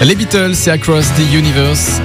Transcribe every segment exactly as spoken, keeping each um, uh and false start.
Les Beatles, c'est Across the Universe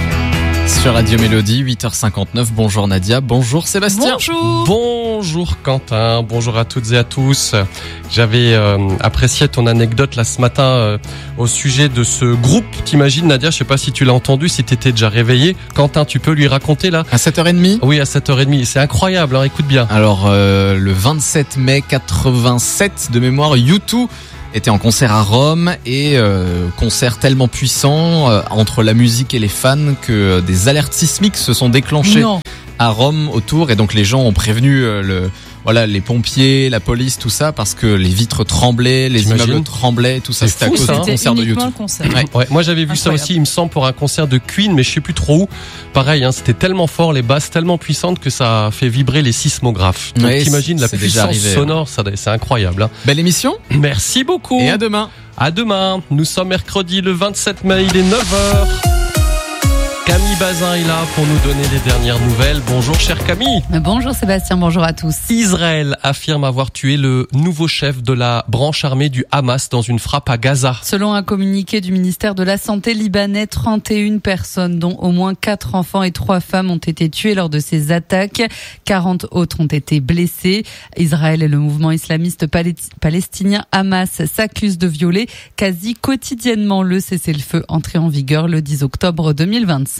sur Radio Mélodie, huit heures cinquante-neuf. Bonjour Nadia, bonjour Sébastien. Bonjour. Bonjour Quentin, bonjour à toutes et à tous. J'avais euh, apprécié ton anecdote là ce matin euh, au sujet de ce groupe. T'imagines Nadia, je sais pas si tu l'as entendu, si t'étais déjà réveillé. Quentin, tu peux lui raconter là ? À sept heures trente ? Oui, à sept heures trente. C'est incroyable, hein, écoute bien. Alors, euh, le vingt-sept mai quatre-vingt-sept, de mémoire, U deux était en concert à Rome et euh, concert tellement puissant euh, entre la musique et les fans que des alertes sismiques se sont déclenchées Non. à Rome autour, et donc les gens ont prévenu euh, le voilà les pompiers, la police, tout ça, parce que les vitres tremblaient, les T'imagines ? immeubles tremblaient, tout ça. C'est C'était à fou, cause ça, du hein. concert de U deux. Uniquement le concert. Ouais. Ouais, moi j'avais vu Incroyable. ça aussi, il me semble, pour un concert de Queen, mais je sais plus trop où. Pareil, hein, c'était tellement fort, les basses tellement puissantes que ça a fait vibrer les sismographes. Donc Ouais, t'imagines la c'est déjà puissance arrivé, sonore, ça, c'est incroyable. Hein. Belle émission Merci beaucoup. et à demain. À demain, nous sommes mercredi le vingt-sept mai, il est neuf heures. Camille Bazin est là pour nous donner les dernières nouvelles. Bonjour chère Camille. Bonjour Sébastien, bonjour à tous. Israël affirme avoir tué le nouveau chef de la branche armée du Hamas dans une frappe à Gaza. Selon un communiqué du ministère de la Santé libanais, trente et une personnes, dont au moins quatre enfants et trois femmes, ont été tuées lors de ces attaques. quarante autres ont été blessés. Israël et le mouvement islamiste palestinien Hamas s'accusent de violer quasi quotidiennement le cessez-le-feu entré en vigueur le dix octobre deux mille vingt-cinq.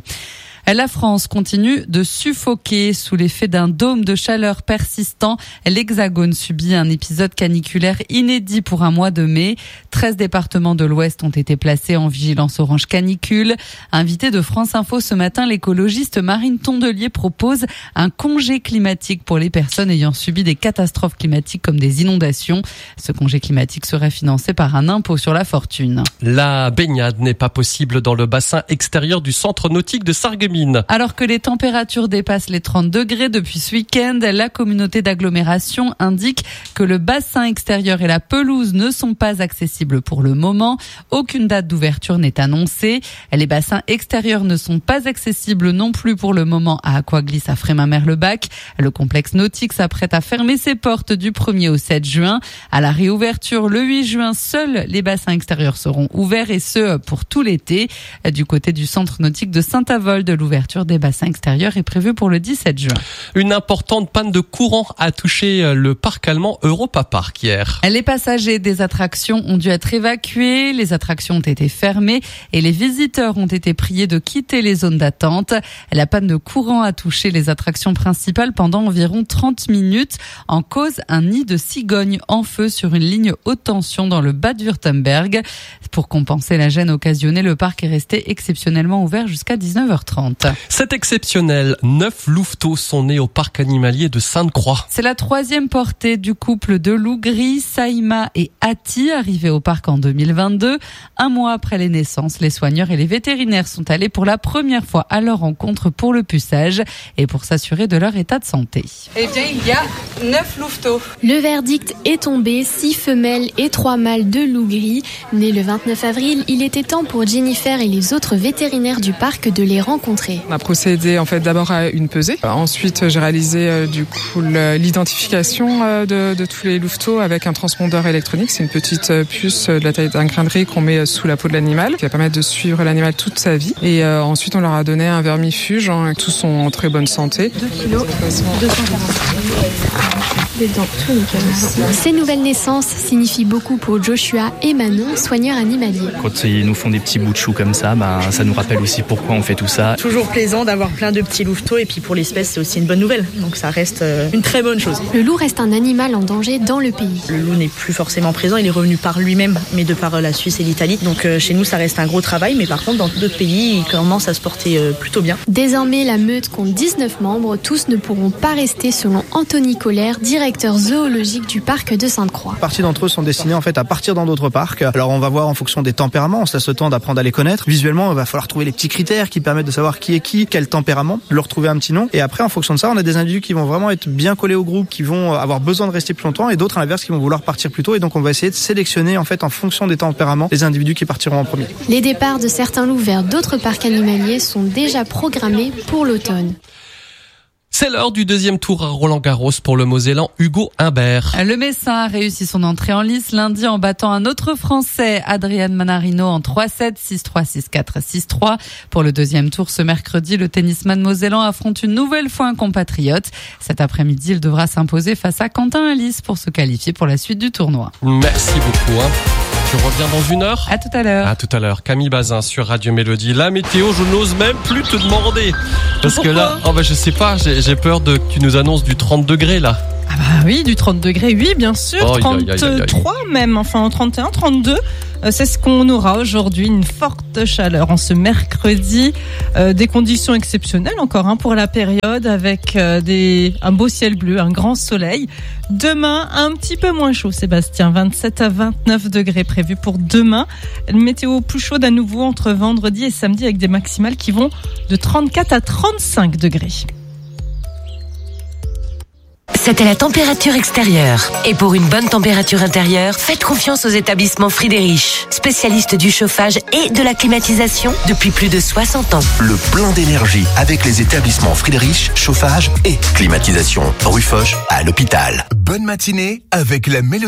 La France continue de suffoquer sous l'effet d'un dôme de chaleur persistant. L'Hexagone subit un épisode caniculaire inédit pour un mois de mai. treize départements de l'Ouest ont été placés en vigilance orange canicule. Invité de France Info ce matin, l'écologiste Marine Tondelier propose un congé climatique pour les personnes ayant subi des catastrophes climatiques comme des inondations. Ce congé climatique serait financé par un impôt sur la fortune. La baignade n'est pas possible dans le bassin extérieur du centre nautique de Sarreguemines. Alors que les températures dépassent les trente degrés depuis ce week-end, la communauté d'agglomération indique que le bassin extérieur et la pelouse ne sont pas accessibles pour le moment. Aucune date d'ouverture n'est annoncée. Les bassins extérieurs ne sont pas accessibles non plus pour le moment à Aquaglisse à Frémin-Merlebac. Le complexe nautique s'apprête à fermer ses portes du premier au sept juin. À la réouverture le huit juin, seuls les bassins extérieurs seront ouverts, et ce pour tout l'été. Du côté du centre nautique de Saint-Avold, l'ouverture des bassins extérieurs est prévue pour le dix-sept juin. Une importante panne de courant a touché le parc allemand Europa Park hier. Les passagers des attractions ont dû être évacués, les attractions ont été fermées et les visiteurs ont été priés de quitter les zones d'attente. La panne de courant a touché les attractions principales pendant environ trente minutes. En cause, un nid de cigognes en feu sur une ligne haute tension dans le Bade-Württemberg. Pour compenser la gêne occasionnée, le parc est resté exceptionnellement ouvert jusqu'à dix-neuf heures trente. C'est exceptionnel. Neuf louveteaux sont nés au parc animalier de Sainte-Croix. C'est la troisième portée du couple de loups gris, Saïma et Hati, arrivés au parc en deux mille vingt-deux. Un mois après les naissances, les soigneurs et les vétérinaires sont allés pour la première fois à leur rencontre pour le puçage et pour s'assurer de leur état de santé. Eh bien, il y a neuf louveteaux. Le verdict est tombé, six femelles et trois mâles de loups gris. Nés le vingt-neuf avril, il était temps pour Jennifer et les autres vétérinaires du parc de les rencontrer. On a procédé en fait d'abord à une pesée. Ensuite, j'ai réalisé euh, du coup le, l'identification euh, de, de tous les louveteaux avec un transpondeur électronique. C'est une petite euh, puce euh, de la taille d'un grain de riz qu'on met euh, sous la peau de l'animal, qui va permettre de suivre l'animal toute sa vie. Et euh, ensuite, on leur a donné un vermifuge. Hein, tous sont en très bonne santé. deux kilos, deux cent quarante. Des dents, tout nickel aussi. Ces nouvelles naissances signifient beaucoup pour Joshua et Manon, soigneurs animaliers. Quand ils nous font des petits bouts de chou comme ça, bah, ça nous rappelle aussi pourquoi on fait tout ça. Toujours plaisant d'avoir plein de petits louveteaux, et puis pour l'espèce c'est aussi une bonne nouvelle, donc ça reste une très bonne chose. Le loup reste un animal en danger dans le pays. Le loup n'est plus forcément présent, il est revenu par lui-même, mais de par la Suisse et l'Italie, donc euh, chez nous ça reste un gros travail, mais par contre dans d'autres pays il commence à se porter euh, plutôt bien. Désormais la meute compte dix-neuf membres, tous ne pourront pas rester selon Anthony Colère, directeur zoologique du parc de Sainte-Croix. Partie d'entre eux sont destinés en fait à partir dans d'autres parcs. Alors on va voir en fonction des tempéraments, on se laisse le temps d'apprendre à les connaître. Visuellement, il va falloir trouver les petits critères qui permettent de savoir qui est qui, quel tempérament, leur trouver un petit nom. Et après, en fonction de ça, on a des individus qui vont vraiment être bien collés au groupe, qui vont avoir besoin de rester plus longtemps, et d'autres à l'inverse qui vont vouloir partir plus tôt. Et donc on va essayer de sélectionner en fait en fonction des tempéraments les individus qui partiront en premier. Les départs de certains loups vers d'autres parcs animaliers sont déjà programmés pour l'automne. C'est l'heure du deuxième tour à Roland-Garros pour le Mosellan Hugo Humbert. Le Messin a réussi son entrée en lice lundi en battant un autre Français, Adrian Manarino, en trois sept, six trois, six quatre, six trois. Pour le deuxième tour ce mercredi, le tennisman mosellan affronte une nouvelle fois un compatriote. Cet après-midi, il devra s'imposer face à Quentin Halys pour se qualifier pour la suite du tournoi. Merci beaucoup. Hein. Tu reviens dans une heure ? À tout à l'heure. À tout à l'heure. Camille Bazin sur Radio Mélodie. La météo, je n'ose même plus te demander. Parce Pourquoi que là, oh bah je sais pas, j'ai, j'ai peur de que tu nous annonces du trente degrés là. Ah bah oui, du trente degrés, oui, bien sûr. Oh, trente-trois aïe, aïe, aïe, aïe. Même, enfin trente et un, trente-deux. C'est ce qu'on aura aujourd'hui, une forte chaleur en ce mercredi. Euh, des conditions exceptionnelles encore hein, pour la période avec euh, des, un beau ciel bleu, un grand soleil. Demain, un petit peu moins chaud, Sébastien. vingt-sept à vingt-neuf degrés prévus pour demain. Une météo plus chaude à nouveau entre vendredi et samedi avec des maximales qui vont de trente-quatre à trente-cinq degrés. C'était la température extérieure. Et pour une bonne température intérieure, faites confiance aux établissements Friedrich, spécialistes du chauffage et de la climatisation depuis plus de soixante ans. Le plein d'énergie avec les établissements Friedrich, chauffage et climatisation. Rue Foch à l'hôpital. Bonne matinée avec la Mélodie.